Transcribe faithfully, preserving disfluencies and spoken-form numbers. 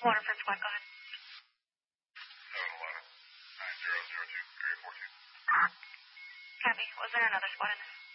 Waterfront Squad, go ahead. seven eleven, nine zero zero two, area fourteen. Copy. Was there another squad in this?